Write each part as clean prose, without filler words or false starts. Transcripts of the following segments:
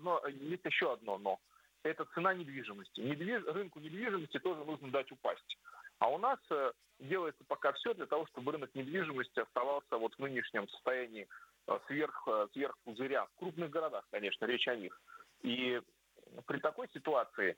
есть еще одно но. Это цена недвижимости. Рынку недвижимости тоже нужно дать упасть. А у нас делается пока все для того, чтобы рынок недвижимости оставался вот в нынешнем состоянии сверх пузыря. В крупных городах, конечно, речь о них. И при такой ситуации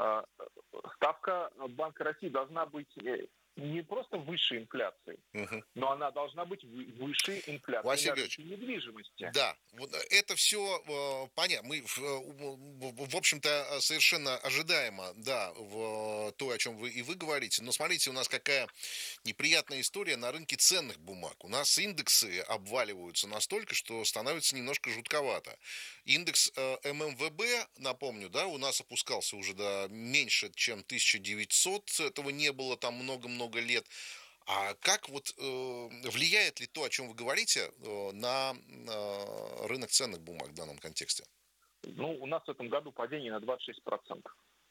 ставка Банка России должна быть не просто выше инфляции, но она должна быть выше инфляции Василий на рынке Георгиевич, недвижимости. да, вот это все понятно. Мы, в общем-то, совершенно ожидаемо, да, в то, о чем вы говорите. Но смотрите, у нас какая неприятная история на рынке ценных бумаг. У нас индексы обваливаются настолько, что становится немножко жутковато. Индекс ММВБ, напомню, да, у нас опускался уже до меньше, чем 1900. Этого не было там много-много лет. А как вот влияет ли то, о чем вы говорите, на рынок ценных бумаг в данном контексте? Ну, у нас в этом году падение на 26%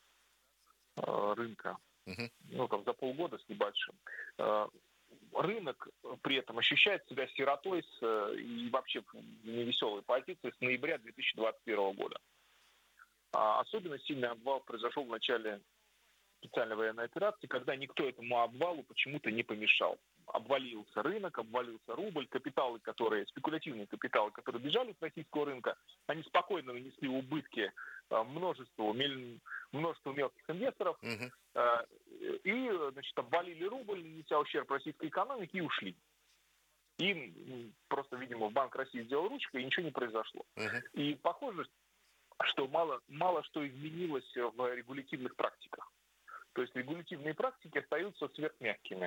рынка. Угу. Ну, там за полгода с небольшим. Рынок при этом ощущает себя сиротой и вообще в невеселой позиции с ноября 2021 года. Особенно сильный обвал произошел в начале специальной военной операции, когда никто этому обвалу почему-то не помешал. Обвалился рынок, обвалился рубль, спекулятивные капиталы, которые бежали с российского рынка, они спокойно нанесли убытки множеству мелких инвесторов, и, значит, обвалили рубль, нанеся ущерб российской экономике, и ушли. И просто, видимо, Банк России сделал ручкой, и ничего не произошло. И похоже, что мало что изменилось в регулятивных практиках. То есть регулятивные практики остаются сверхмягкими.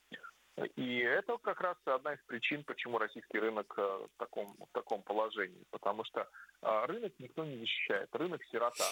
И это как раз одна из причин, почему российский рынок в таком положении. Потому что рынок никто не защищает, рынок сирота.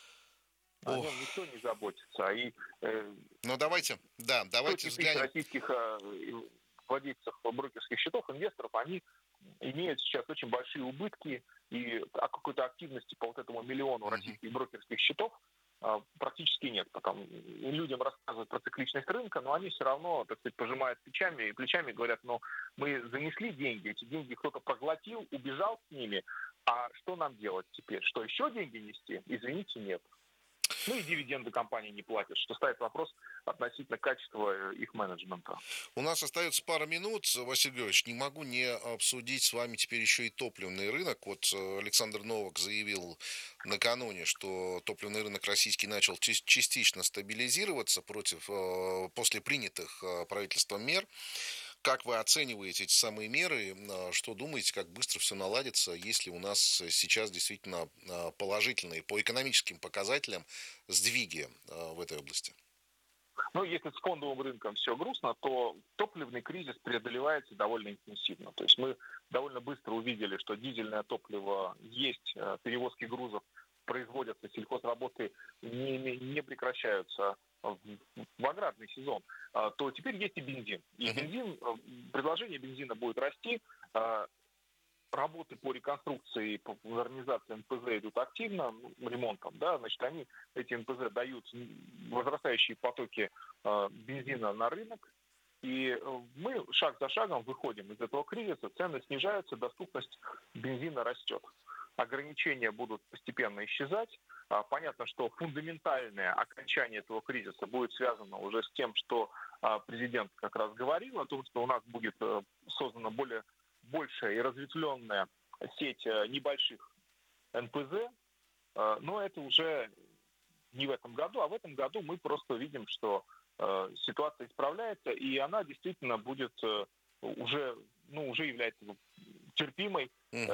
О нем никто не заботится. Ну, давайте взглянем. Российских владельцев брокерских счетов, инвесторов, они имеют сейчас очень большие убытки, и какой-то активности по вот этому миллиону российских брокерских счетов практически нет. Потом людям рассказывают про цикличность рынка, но они все равно, так сказать, пожимают плечами и говорят, мы занесли деньги, эти деньги кто-то проглотил, убежал с ними, а что нам делать теперь? Что, еще деньги нести? Извините, нет. Ну и дивиденды компании не платят, что ставит вопрос относительно качества их менеджмента. У нас остается пара минут, Василий Георгиевич, не могу не обсудить с вами теперь еще и топливный рынок. Вот Александр Новак заявил накануне, что топливный рынок российский начал частично стабилизироваться после принятых правительством мер. Как вы оцениваете эти самые меры? Что думаете, как быстро все наладится, если у нас сейчас действительно положительные по экономическим показателям сдвиги в этой области? Ну, если с фондовым рынком все грустно, то топливный кризис преодолевается довольно интенсивно. То есть мы довольно быстро увидели, что дизельное топливо есть, перевозки грузов производятся, сельхозработы не прекращаются в аграрный сезон, то теперь есть и бензин. И предложение бензина будет расти. Работы по реконструкции, по модернизации НПЗ идут активно, ремонтом, да, значит, эти НПЗ дают возрастающие потоки бензина на рынок, и мы шаг за шагом выходим из этого кризиса, цены снижаются, доступность бензина растет. Ограничения будут постепенно исчезать. Понятно, что фундаментальное окончание этого кризиса будет связано уже с тем, что президент как раз говорил, о том, что у нас будет создана большая и разветвленная сеть небольших НПЗ, но это уже не в этом году, а в этом году мы просто видим, что ситуация исправляется, и она действительно будет уже является терпимой,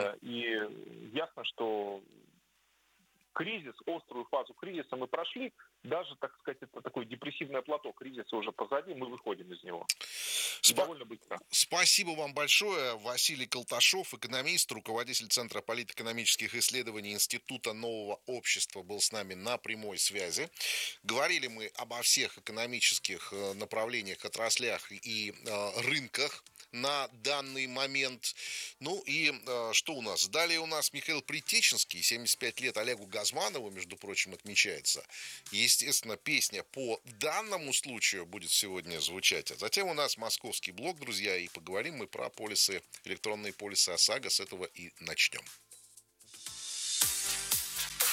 и ясно, что острую фазу кризиса мы прошли, даже, так сказать, это такое депрессивное плато кризиса уже позади, мы выходим из него. Довольно быстро. Спасибо вам большое. Василий Колташов, экономист, руководитель Центра политэкономических исследований Института нового общества, был с нами на прямой связи. Говорили мы обо всех экономических направлениях, отраслях и рынках на данный момент. Ну и что у нас? Далее у нас Михаил Притеченский, 75 лет Олегу Газманову, между прочим, отмечается. Естественно, песня по данному случаю будет сегодня звучать. А затем у нас московский блок, друзья, и поговорим мы про электронные полисы ОСАГО. С этого и начнем.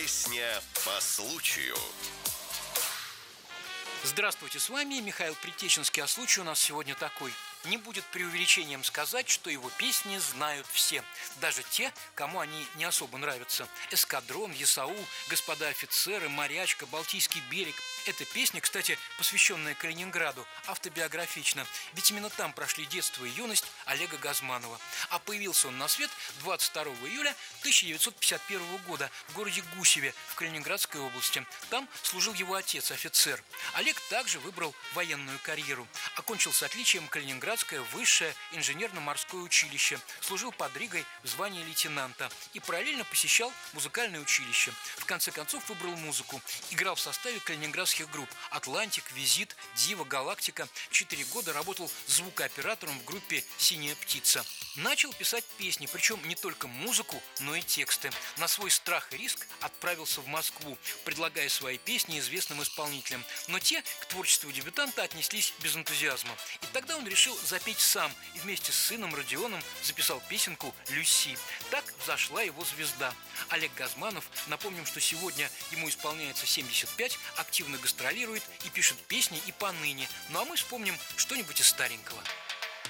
Песня по случаю. Здравствуйте, с вами Михаил Притеченский, а случай у нас сегодня такой. Не будет преувеличением сказать, что его песни знают все, даже те, кому они не особо нравятся. «Эскадрон», «Есаул», «Господа офицеры», «Морячка», «Балтийский берег». Эта песня, кстати, посвященная Калининграду, автобиографична, ведь именно там прошли детство и юность Олега Газманова. А появился он на свет 22 июля 1951 года в городе Гусеве в Калининградской области. Там служил его отец, офицер. Олег также выбрал военную карьеру. Окончил с отличием Калининградское высшее инженерно-морское училище, служил под Ригой в звании лейтенанта и параллельно посещал музыкальное училище. В конце концов выбрал музыку. Играл в составе калининградских групп «Атлантик», «Визит», «Дива», «Галактика». 4 года работал звукооператором в группе «Синяя птица». Начал писать песни, причем не только музыку, но и тексты. На свой страх и риск отправился в Москву, предлагая свои песни известным исполнителям. Но те к творчеству дебютанта отнеслись без энтузиазма. И тогда он решил запеть сам и вместе с сыном Родионом записал песенку «Люси». Так взошла его звезда. Олег Газманов, напомним, что сегодня ему исполняется 75, активно гастролирует и пишет песни и поныне. Ну а мы вспомним что-нибудь из старенького.